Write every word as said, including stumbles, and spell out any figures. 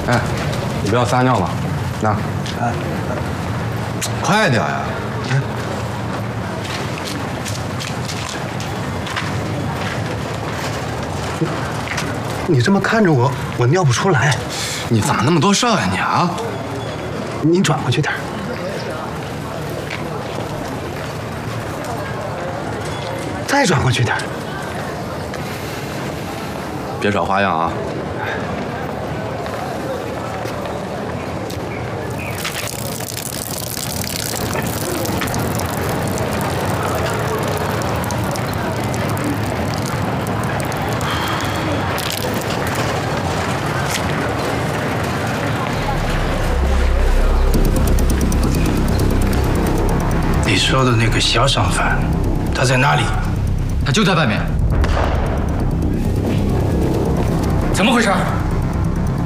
哎，你不要撒尿了，那，哎，快点呀！哎， 你这么看着我，我尿不出来。 你咋那么多事儿呀你啊？ 你转过去点，再转过去点， 别耍花样啊！ 你说的那个小商贩，他在哪里？ 他就在外面。怎么回事？